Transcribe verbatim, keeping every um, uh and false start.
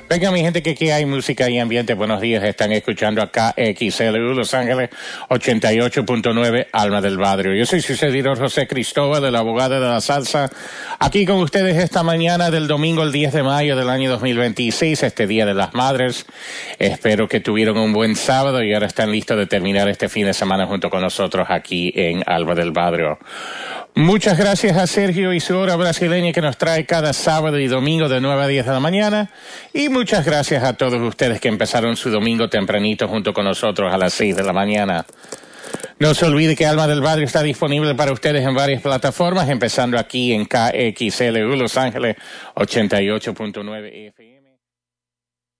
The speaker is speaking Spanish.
Venga, mi gente, que aquí hay música y ambiente. Buenos días. Están escuchando acá X L U Los Ángeles ochenta y ocho punto nueve, Alma del Barrio. Yo soy su servidor José Cristóbal, de la Abogada de la Salsa, aquí con ustedes esta mañana del domingo, el diez de mayo del año dos mil veintiséis, este Día de las Madres. Espero que tuvieron un buen sábado y ahora están listos de terminar este fin de semana junto con nosotros aquí en Alma del Barrio. Muchas gracias a Sergio y su hora brasileña que nos trae cada sábado y domingo de nueve a diez de la mañana. Y muchas gracias a todos ustedes que empezaron su domingo tempranito junto con nosotros a las seis de la mañana. No se olvide que Alma del Barrio está disponible para ustedes en varias plataformas, empezando aquí en K X L U Los Ángeles ochenta y ocho punto nueve F M.